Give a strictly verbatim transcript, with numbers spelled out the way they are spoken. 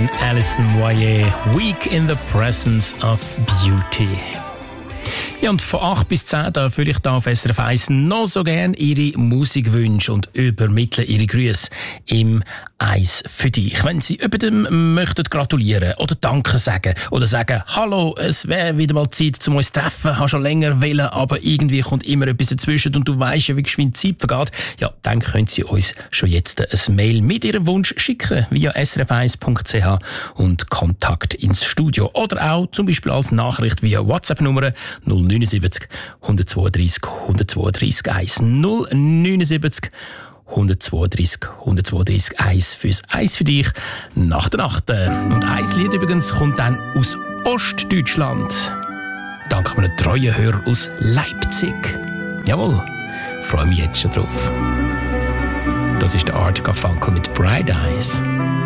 Queen Alison Moyet, Week in the Presence of Beauty. Ja, und von acht bis zehn darf ich da auf S R F eins noch so gerne Ihre Musikwünsche und übermitteln Ihre Grüße im «Eins für dich». Wenn Sie jemandem möchten gratulieren oder Danke sagen oder sagen, hallo, es wäre wieder mal Zeit, zum uns zu treffen, habe schon länger wollen, aber irgendwie kommt immer etwas dazwischen und du weisst ja, wie geschwind die Zeit vergeht, ja, dann können Sie uns schon jetzt ein Mail mit Ihrem Wunsch schicken via s r f eins punkt c h und Kontakt ins Studio oder auch zum Beispiel als Nachricht via WhatsApp-Nummer null neun sieben null eins zwei drei eins eins zwei drei eins null neun sieben null eins zwei drei eins zwei drei eins fürs Eis für dich nach der Nacht. Und ein Lied übrigens kommt dann aus Ostdeutschland. Dank einem treuen Hörer aus Leipzig. Jawohl, freue mich jetzt schon drauf. Das ist der Art Garfunkel mit Bright Eyes.